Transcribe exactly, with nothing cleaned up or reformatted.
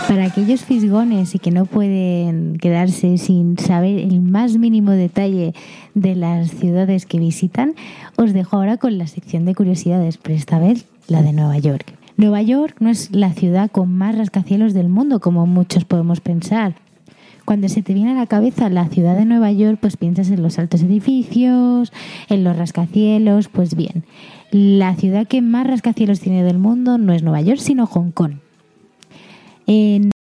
Para aquellos fisgones y que no pueden quedarse sin saber el más mínimo detalle de las ciudades que visitan, os dejo ahora con la sección de curiosidades, pero esta vez la de Nueva York. Nueva York no es la ciudad con más rascacielos del mundo, como muchos podemos pensar. Cuando se te viene a la cabeza la ciudad de Nueva York, pues piensas en los altos edificios, en los rascacielos. Pues bien, la ciudad que más rascacielos tiene del mundo no es Nueva York, sino Hong Kong. En